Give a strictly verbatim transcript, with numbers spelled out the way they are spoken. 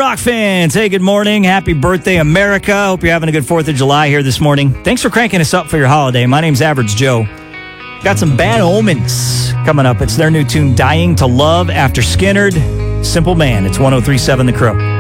Rock fans, hey, good morning. Happy birthday, America. Hope you're having a good fourth of July here this morning. Thanks for cranking us up for your holiday. My name's Average Joe. Got some Bad Omens coming up. It's their new tune, Dying to Love, after Skynyrd. Simple Man. It's one oh three point seven The Crow.